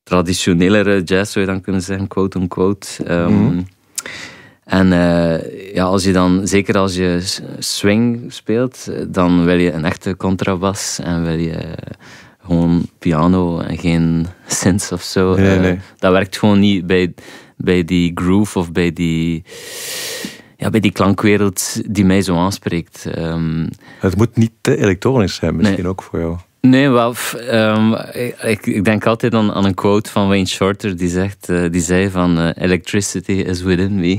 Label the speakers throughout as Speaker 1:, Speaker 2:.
Speaker 1: traditionelere jazz, zou je dan kunnen zeggen, quote-unquote. En als je dan, zeker als je swing speelt, dan wil je een echte contrabas en wil je gewoon piano en geen synths of zo.
Speaker 2: Nee.
Speaker 1: Dat werkt gewoon niet bij die groove of bij die klankwereld die mij zo aanspreekt.
Speaker 2: Het moet niet te elektronisch zijn, misschien ook voor jou.
Speaker 1: Nee, wel, ik denk altijd aan een quote van Wayne Shorter die zei van electricity is within me.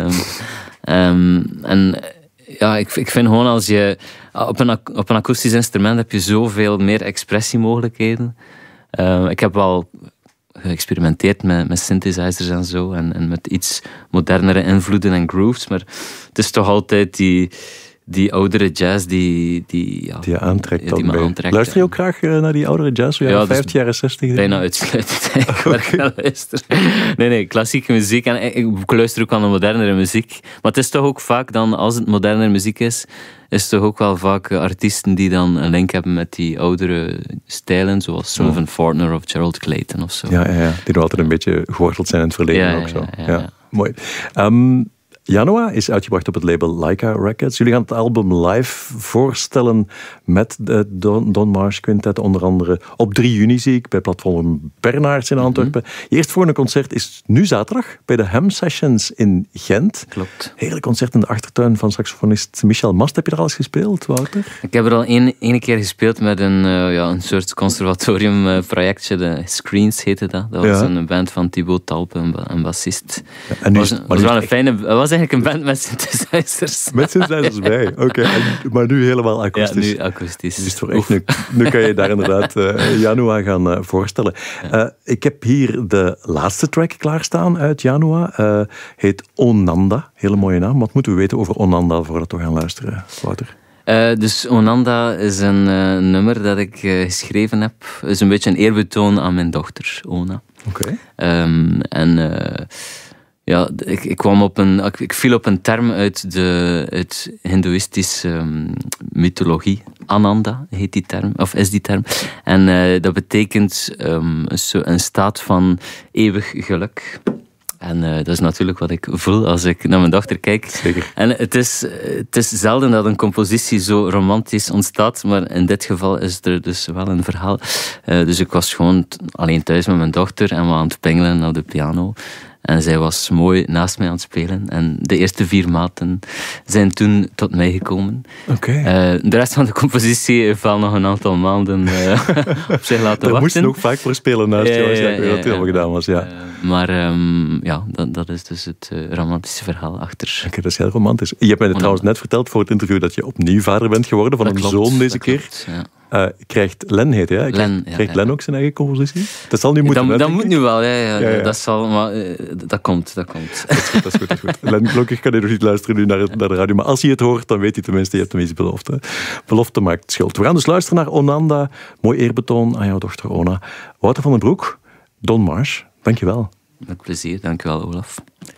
Speaker 1: Ik vind gewoon als je op een akoestisch instrument heb je zoveel meer expressiemogelijkheden. Ik heb wel geëxperimenteerd met synthesizers en zo en met iets modernere invloeden en grooves, maar het is toch altijd die oudere jazz die
Speaker 2: je aantrekt.
Speaker 1: Die me aantrekt.
Speaker 2: Luister je ook graag naar die oudere jazz? Jaren 50, jaren 60?
Speaker 1: Bijna uitsluitend luister. Nee, klassieke muziek. En ik luister ook aan de modernere muziek. Maar het is toch ook vaak dan, als het modernere muziek is het toch ook wel vaak artiesten die dan een link hebben met die oudere stijlen, zoals Sullivan Fortner of Gerald Clayton of zo.
Speaker 2: Ja, die nog altijd een beetje geworteld zijn in het verleden ook zo. Ja. Mooi. Janoa is uitgebracht op het label Laika Records. Jullie gaan het album live voorstellen met de Don Marsh Quintet, onder andere op 3 juni zie ik bij platform Bernards in Antwerpen. Je eerstvolgende concert is nu zaterdag bij de Ham Sessions in Gent.
Speaker 1: Klopt.
Speaker 2: Heerlijk concert in de achtertuin van saxofonist Michel Mast. Heb je er al eens gespeeld, Wouter?
Speaker 1: Ik heb er al één keer gespeeld met een soort conservatoriumprojectje. De Screens heette dat. Dat was een band van Thibaut Talpe, een bassist.
Speaker 2: En nu
Speaker 1: was wel een fijne... Het was eigenlijk een band met synthesizers.
Speaker 2: Met synthesizers bij, oké. Maar nu helemaal akoestisch.
Speaker 1: Ja, nu akoestisch.
Speaker 2: Dus voor echt, nu kan je daar inderdaad Janoa gaan voorstellen. Ik heb hier de laatste track klaarstaan uit Janoa. Heet Onanda. Hele mooie naam. Wat moeten we weten over Onanda voordat we gaan luisteren, Wouter?
Speaker 1: Dus Onanda is een nummer dat ik geschreven heb. Het is een beetje een eerbetoon aan mijn dochter, Ona.
Speaker 2: Oké.
Speaker 1: Ik viel op een term uit Hindoeïstische mythologie. Ananda heet die term, of is die term. En dat betekent een staat van eeuwig geluk. En dat is natuurlijk wat ik voel als ik naar mijn dochter kijk.
Speaker 2: Zeker.
Speaker 1: En het is zelden dat een compositie zo romantisch ontstaat, maar in dit geval is er dus wel een verhaal. Dus ik was gewoon alleen thuis met mijn dochter en we aan het pingelen op de piano. En zij was mooi naast mij aan het spelen. En de eerste 4 maten zijn toen tot mij gekomen.
Speaker 2: Okay.
Speaker 1: De rest van de compositie heeft wel nog een aantal maanden op zich laten wachten.
Speaker 2: Daar moest je ook vaak voor spelen naast jou, als je dat helemaal gedaan was. Ja.
Speaker 1: Dat is dus het romantische verhaal achter.
Speaker 2: Oké, dat is heel romantisch. Je hebt mij trouwens net verteld voor het interview dat je opnieuw vader bent geworden van een zoon deze keer.
Speaker 1: Klopt, ja.
Speaker 2: Krijgt Len heet hij? Krijgt Len ook zijn eigen compositie? Dat zal nu moeten.
Speaker 1: Dat moet nu wel, ja. Dat zal, maar dat komt. Dat
Speaker 2: is goed. Len, gelukkig kan hij nog niet luisteren nu naar de radio, maar als hij het hoort, dan weet hij tenminste, je hebt tenminste belofte. Belofte maakt schuld. We gaan dus luisteren naar Onanda. Mooi eerbetoon aan jouw dochter Ona. Wouter van den Broek, Don Marsh, dankjewel.
Speaker 1: Met plezier, dankjewel Olaf.